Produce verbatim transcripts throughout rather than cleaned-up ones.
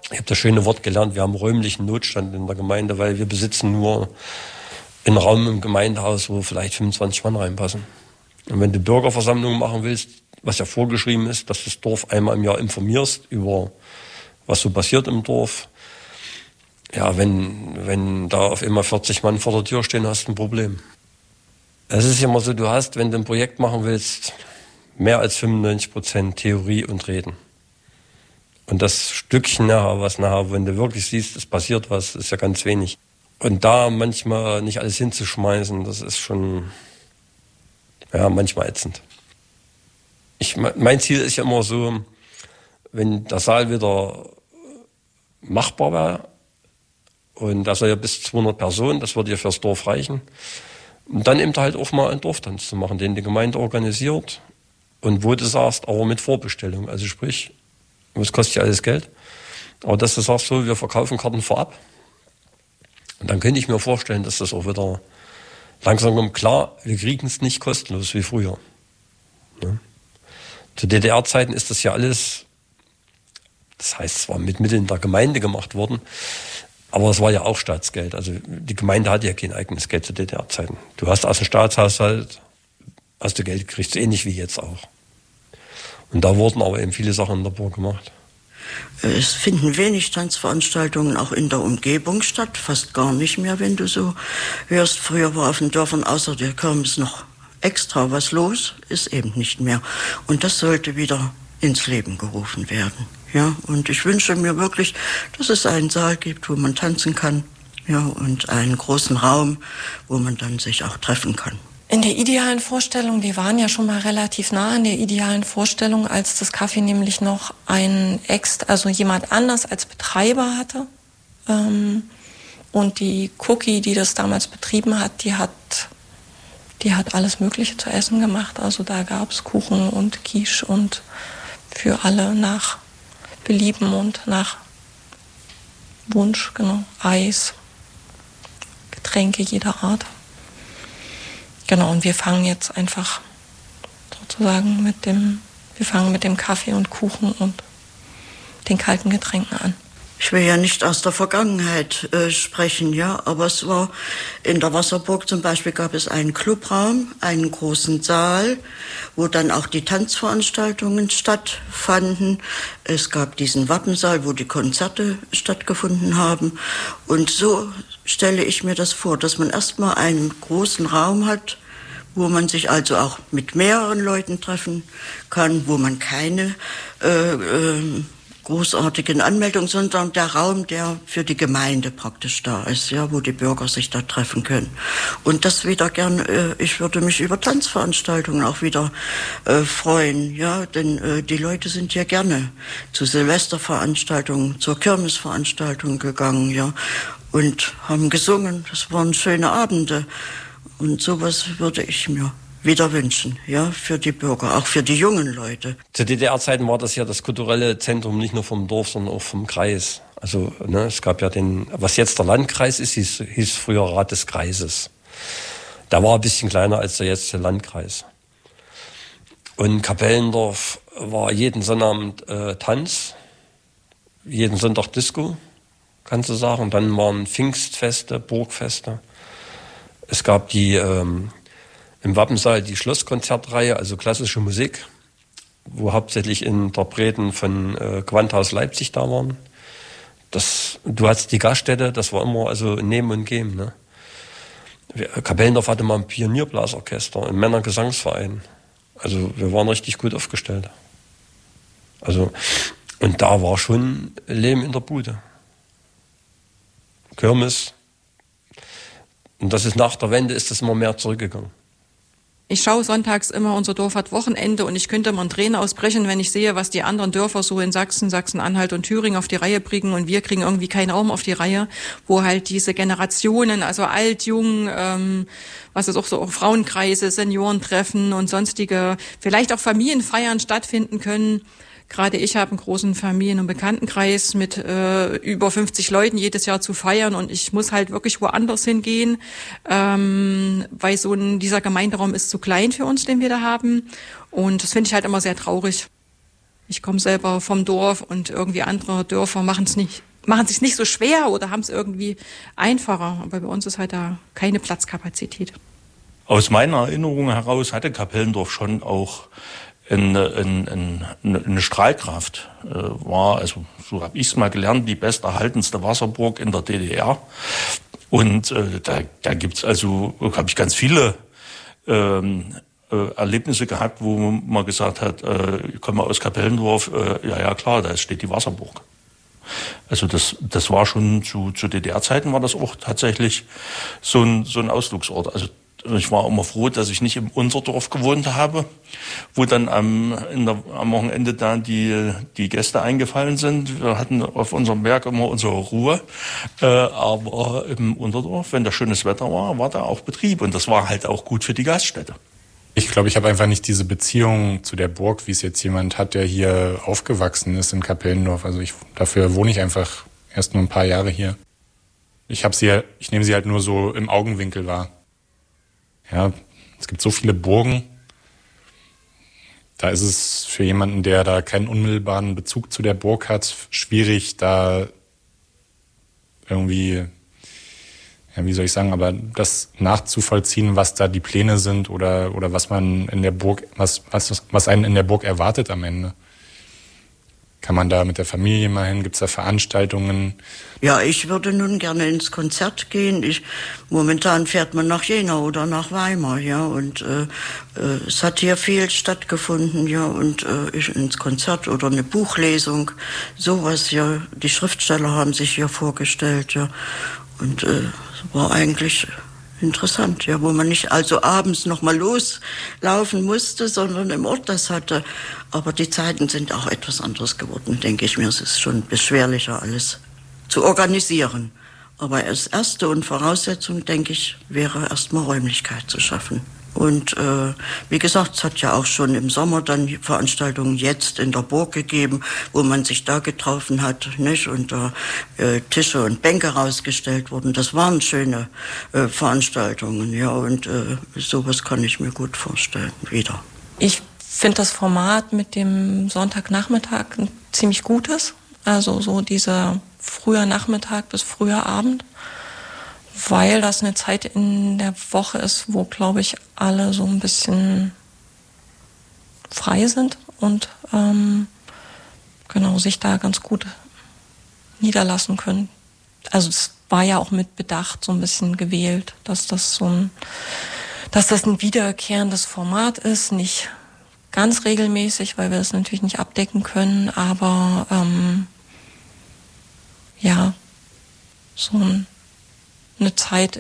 Ich habe das schöne Wort gelernt, wir haben räumlichen Notstand in der Gemeinde, weil wir besitzen nur einen Raum im Gemeindehaus, wo vielleicht fünfundzwanzig Mann reinpassen. Und wenn du Bürgerversammlungen machen willst, was ja vorgeschrieben ist, dass du das Dorf einmal im Jahr informierst über was so passiert im Dorf. Ja, wenn, wenn da auf einmal vierzig Mann vor der Tür stehen, hast du ein Problem. Es ist immer so, du hast, wenn du ein Projekt machen willst, mehr als fünfundneunzig Prozent Theorie und Reden. Und das Stückchen nachher, was nachher, wenn du wirklich siehst, es passiert was, ist ja ganz wenig. Und da manchmal nicht alles hinzuschmeißen, das ist schon, ja, manchmal ätzend. Ich, mein Ziel ist ja immer so, wenn der Saal wieder machbar wäre, und das soll ja bis zweihundert Personen, das würde ja fürs Dorf reichen, und dann eben halt auch mal einen Dorftanz zu machen, den die Gemeinde organisiert und wo du sagst, aber mit Vorbestellung, also sprich, das kostet ja alles Geld, aber dass du sagst, so, wir verkaufen Karten vorab, und dann könnte ich mir vorstellen, dass das auch wieder langsam kommt. Klar, wir kriegen es nicht kostenlos wie früher. Ne? Zu D D R-Zeiten ist das ja alles, das heißt zwar mit Mitteln der Gemeinde gemacht worden, aber es war ja auch Staatsgeld. Also die Gemeinde hatte ja kein eigenes Geld zu D D R-Zeiten. Du hast aus dem Staatshaushalt, hast du Geld gekriegt, so ähnlich wie jetzt auch. Und da wurden aber eben viele Sachen in der Burg gemacht. Es finden wenig Tanzveranstaltungen auch in der Umgebung statt, fast gar nicht mehr, wenn du so hörst. Früher war auf den Dörfern außer der Kirmes noch extra was los, ist eben nicht mehr. Und das sollte wieder ins Leben gerufen werden. Ja, und ich wünsche mir wirklich, dass es einen Saal gibt, wo man tanzen kann, ja, und einen großen Raum, wo man dann sich auch treffen kann. In der idealen Vorstellung, die waren ja schon mal relativ nah an der idealen Vorstellung, als das Café nämlich noch einen Ex, also jemand anders als Betreiber hatte. Ähm, und die Cookie, die das damals betrieben hat, die hat, die hat alles Mögliche zu essen gemacht. Also da gab es Kuchen und Quiche und für alle nach Belieben und nach Wunsch, genau, Eis, Getränke jeder Art. Genau, und wir fangen jetzt einfach sozusagen mit dem, wir fangen mit dem Kaffee und Kuchen und den kalten Getränken an. Ich will ja nicht aus der Vergangenheit äh, sprechen, ja, aber es war in der Wasserburg zum Beispiel gab es einen Clubraum, einen großen Saal, wo dann auch die Tanzveranstaltungen stattfanden. Es gab diesen Wappensaal, wo die Konzerte stattgefunden haben. Und so stelle ich mir das vor, dass man erstmal einen großen Raum hat, wo man sich also auch mit mehreren Leuten treffen kann, wo man keine äh, äh, großartigen Anmeldungen, sondern der Raum, der für die Gemeinde praktisch da ist, ja, wo die Bürger sich da treffen können. Und das wieder gern, äh, ich würde mich über Tanzveranstaltungen auch wieder äh, freuen, ja, denn äh, die Leute sind ja gerne zu Silvesterveranstaltungen, zur Kirmesveranstaltung gegangen, ja, und haben gesungen. Das waren schöne Abende. Und sowas würde ich mir wieder wünschen, ja, für die Bürger, auch für die jungen Leute. Zu D D R-Zeiten war das ja das kulturelle Zentrum nicht nur vom Dorf, sondern auch vom Kreis. Also, ne, es gab ja den, was jetzt der Landkreis ist, hieß, hieß früher Rat des Kreises. Der war ein bisschen kleiner als der jetzige Landkreis. Und Kapellendorf war jeden Sonnabend äh, Tanz, jeden Sonntag Disco, kannst du sagen. Dann waren Pfingstfeste, Burgfeste. Es gab die ähm, im Wappensaal die Schlosskonzertreihe, also klassische Musik, wo hauptsächlich Interpreten von äh, Gewandhaus Leipzig da waren. Das, du hattest die Gaststätte, das war immer also Nehmen und Geben. Ne? Kapellendorf hatte mal ein Pionierblasorchester, ein Männergesangsverein. Also wir waren richtig gut aufgestellt. Also, und da war schon Leben in der Bude. Kirmes. Und das ist nach der Wende, ist das immer mehr zurückgegangen. Ich schaue sonntags immer, unser Dorf hat Wochenende und ich könnte immer in Tränen ausbrechen, wenn ich sehe, was die anderen Dörfer so in Sachsen, Sachsen-Anhalt und Thüringen auf die Reihe bringen und wir kriegen irgendwie keinen Raum auf die Reihe, wo halt diese Generationen, also alt, jung, ähm, was ist auch so, auch Frauenkreise, Seniorentreffen und sonstige, vielleicht auch Familienfeiern stattfinden können. Gerade ich habe einen großen Familien- und Bekanntenkreis mit äh, über fünfzig Leuten jedes Jahr zu feiern und ich muss halt wirklich woanders hingehen, ähm, weil so ein, dieser Gemeinderaum ist zu klein für uns, den wir da haben und das finde ich halt immer sehr traurig. Ich komme selber vom Dorf und irgendwie andere Dörfer machen es nicht, machen es sich nicht so schwer oder haben es irgendwie einfacher. Aber bei uns ist halt da keine Platzkapazität. Aus meiner Erinnerung heraus hatte Kapellendorf schon auch eine, eine, eine, eine Strahlkraft. Äh, war, also so habe ich es mal gelernt, die besterhaltenste Wasserburg in der D D R. Und äh, da, da gibt's also, habe ich ganz viele ähm, äh, Erlebnisse gehabt, wo man gesagt hat, äh, ich komme aus Kapellendorf, äh, ja, ja klar, da steht die Wasserburg. Also das, das war schon zu, zu D D R-Zeiten war das auch tatsächlich so ein, so ein Ausflugsort. Also ich war immer froh, dass ich nicht im Unterdorf gewohnt habe, wo dann am, in der, am Wochenende da die, die Gäste eingefallen sind. Wir hatten auf unserem Berg immer unsere Ruhe. Äh, aber im Unterdorf, wenn da schönes Wetter war, war da auch Betrieb. Und das war halt auch gut für die Gaststätte. Ich glaube, ich habe einfach nicht diese Beziehung zu der Burg, wie es jetzt jemand hat, der hier aufgewachsen ist in Kapellendorf. Also ich, dafür wohne ich einfach erst nur ein paar Jahre hier. Ich habe sie, ich nehme sie halt nur so im Augenwinkel wahr. Ja, es gibt so viele Burgen. Da ist es für jemanden, der da keinen unmittelbaren Bezug zu der Burg hat, schwierig, da irgendwie, ja, wie soll ich sagen, aber das nachzuvollziehen, was da die Pläne sind oder, oder was man in der Burg, was, was, was einen in der Burg erwartet am Ende. Kann man da mit der Familie mal hin? Gibt es da Veranstaltungen? Ja, ich würde nun gerne ins Konzert gehen. Ich, momentan fährt man nach Jena oder nach Weimar, ja, und äh, äh, es hat hier viel stattgefunden, ja, und äh, ich ins Konzert oder eine Buchlesung, sowas, ja. Die Schriftsteller haben sich hier vorgestellt, ja, und äh, war eigentlich interessant, ja, wo man nicht also abends noch mal loslaufen musste, sondern im Ort das hatte. Aber die Zeiten sind auch etwas anderes geworden, denke ich mir. Es ist schon beschwerlicher, alles zu organisieren. Aber das Erste und Voraussetzung, denke ich, wäre erstmal Räumlichkeit zu schaffen. Und äh, wie gesagt, es hat ja auch schon im Sommer dann Veranstaltungen jetzt in der Burg gegeben, wo man sich da getroffen hat, nicht? Und da äh, Tische und Bänke rausgestellt wurden. Das waren schöne äh, Veranstaltungen, ja. Und äh, sowas kann ich mir gut vorstellen, wieder. Ich finde das Format mit dem Sonntagnachmittag ein ziemlich gutes. Also so dieser früher Nachmittag bis früher Abend. Weil das eine Zeit in der Woche ist, wo, glaube ich, alle so ein bisschen frei sind und ähm, genau sich da ganz gut niederlassen können. Also es war ja auch mit Bedacht so ein bisschen gewählt, dass das so ein, dass das ein wiederkehrendes Format ist, nicht ganz regelmäßig, weil wir das natürlich nicht abdecken können, aber ähm, ja, so ein eine Zeit,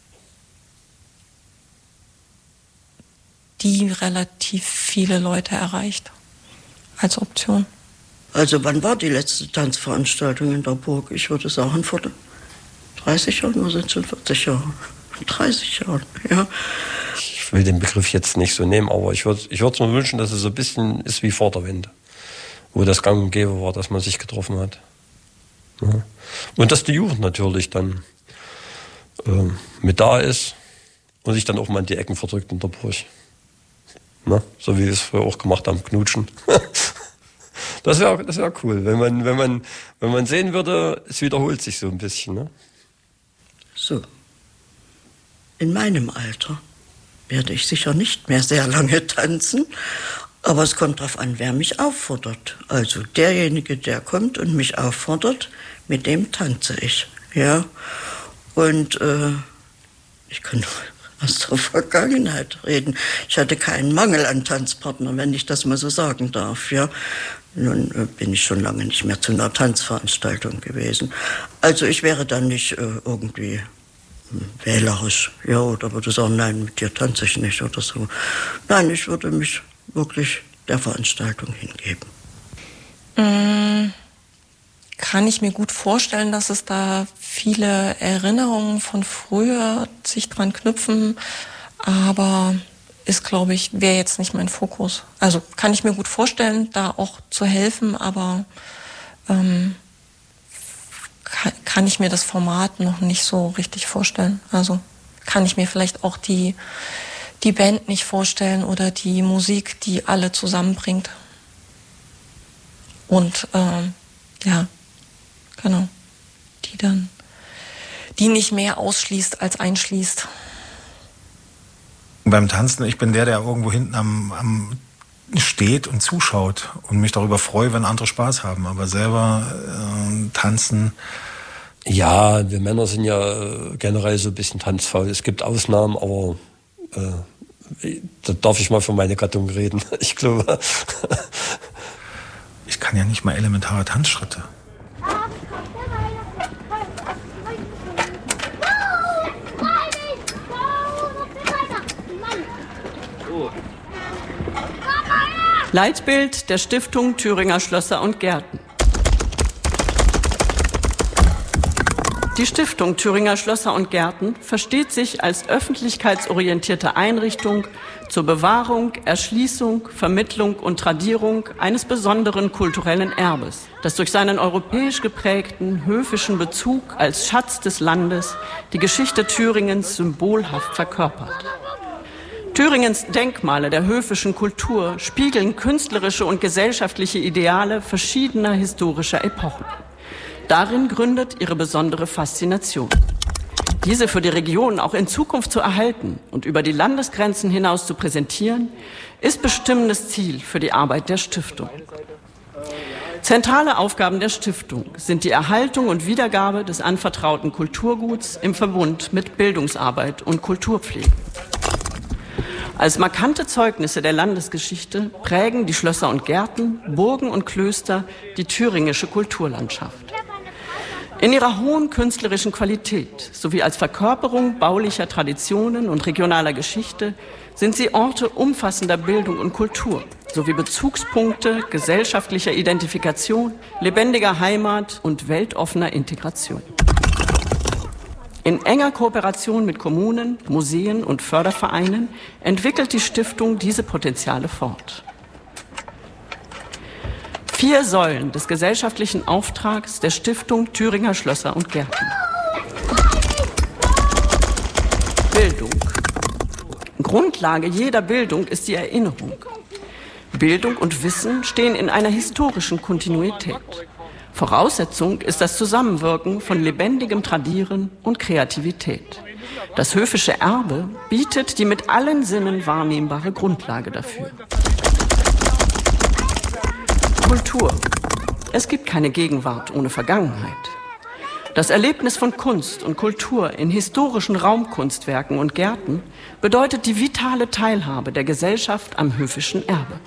die relativ viele Leute erreicht als Option. Also wann war die letzte Tanzveranstaltung in der Burg? Ich würde sagen vor dreißig Jahren, oder sind es schon vierzig Jahre? dreißig Jahren, ja. Ich will den Begriff jetzt nicht so nehmen, aber ich würde ich würde mir wünschen, dass es so ein bisschen ist wie vor der Wende, wo das gang und gäbe war, dass man sich getroffen hat. Ja. Und dass die Jugend natürlich dann mit da ist und sich dann auch mal in die Ecken verdrückt in der Burg. Na, so wie wir es früher auch gemacht haben, knutschen. Das wäre das wär cool, wenn man, wenn, man, wenn man sehen würde, es wiederholt sich so ein bisschen. Ne? So, in meinem Alter werde ich sicher nicht mehr sehr lange tanzen, aber es kommt darauf an, wer mich auffordert. Also derjenige, der kommt und mich auffordert, mit dem tanze ich. Ja. Und äh, ich kann nur aus der Vergangenheit reden. Ich hatte keinen Mangel an Tanzpartnern, wenn ich das mal so sagen darf. Ja. Nun äh, bin ich schon lange nicht mehr zu einer Tanzveranstaltung gewesen. Also ich wäre dann nicht äh, irgendwie wählerisch, ja, oder würde sagen, nein, mit dir tanze ich nicht oder so. Nein, ich würde mich wirklich der Veranstaltung hingeben. Mm. Kann ich mir gut vorstellen, dass es da viele Erinnerungen von früher sich dran knüpfen, aber ist, glaube ich, wäre jetzt nicht mein Fokus. Also kann ich mir gut vorstellen, da auch zu helfen, aber ähm, kann, kann ich mir das Format noch nicht so richtig vorstellen. Also kann ich mir vielleicht auch die, die Band nicht vorstellen oder die Musik, die alle zusammenbringt. Und ähm, ja, genau, die dann, die nicht mehr ausschließt als einschließt. Beim Tanzen, ich bin der, der irgendwo hinten am, am steht und zuschaut und mich darüber freue, wenn andere Spaß haben. Aber selber äh, tanzen. Ja, wir Männer sind ja generell so ein bisschen tanzfaul. Es gibt Ausnahmen, aber äh, da darf ich mal für meine Gattung reden. Ich glaube. Ich kann ja nicht mal elementare Tanzschritte. Leitbild der Stiftung Thüringer Schlösser und Gärten. Die Stiftung Thüringer Schlösser und Gärten versteht sich als öffentlichkeitsorientierte Einrichtung zur Bewahrung, Erschließung, Vermittlung und Tradierung eines besonderen kulturellen Erbes, das durch seinen europäisch geprägten höfischen Bezug als Schatz des Landes die Geschichte Thüringens symbolhaft verkörpert. Thüringens Denkmale der höfischen Kultur spiegeln künstlerische und gesellschaftliche Ideale verschiedener historischer Epochen. Darin gründet ihre besondere Faszination. Diese für die Region auch in Zukunft zu erhalten und über die Landesgrenzen hinaus zu präsentieren, ist bestimmendes Ziel für die Arbeit der Stiftung. Zentrale Aufgaben der Stiftung sind die Erhaltung und Wiedergabe des anvertrauten Kulturguts im Verbund mit Bildungsarbeit und Kulturpflege. Als markante Zeugnisse der Landesgeschichte prägen die Schlösser und Gärten, Burgen und Klöster die thüringische Kulturlandschaft. In ihrer hohen künstlerischen Qualität sowie als Verkörperung baulicher Traditionen und regionaler Geschichte sind sie Orte umfassender Bildung und Kultur sowie Bezugspunkte gesellschaftlicher Identifikation, lebendiger Heimat und weltoffener Integration. In enger Kooperation mit Kommunen, Museen und Fördervereinen entwickelt die Stiftung diese Potenziale fort. Vier Säulen des gesellschaftlichen Auftrags der Stiftung Thüringer Schlösser und Gärten. Bildung. Grundlage jeder Bildung ist die Erinnerung. Bildung und Wissen stehen in einer historischen Kontinuität. Voraussetzung ist das Zusammenwirken von lebendigem Tradieren und Kreativität. Das höfische Erbe bietet die mit allen Sinnen wahrnehmbare Grundlage dafür. Kultur. Es gibt keine Gegenwart ohne Vergangenheit. Das Erlebnis von Kunst und Kultur in historischen Raumkunstwerken und Gärten bedeutet die vitale Teilhabe der Gesellschaft am höfischen Erbe.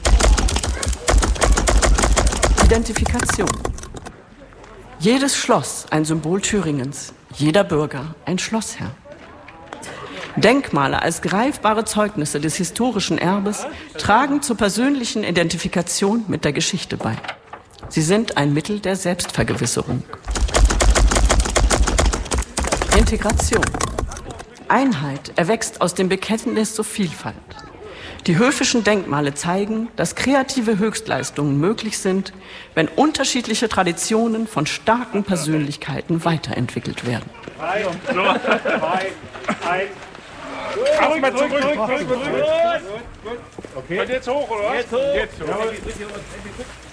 Identifikation. Jedes Schloss ein Symbol Thüringens, jeder Bürger ein Schlossherr. Denkmale als greifbare Zeugnisse des historischen Erbes tragen zur persönlichen Identifikation mit der Geschichte bei. Sie sind ein Mittel der Selbstvergewisserung. Integration. Einheit erwächst aus dem Bekenntnis zur Vielfalt. Die höfischen Denkmale zeigen, dass kreative Höchstleistungen möglich sind, wenn unterschiedliche Traditionen von starken Persönlichkeiten weiterentwickelt werden. Erstmal zurück, zurück, zurück, zurück. Okay. Und jetzt hoch, oder was? Jetzt hoch. Jetzt hoch.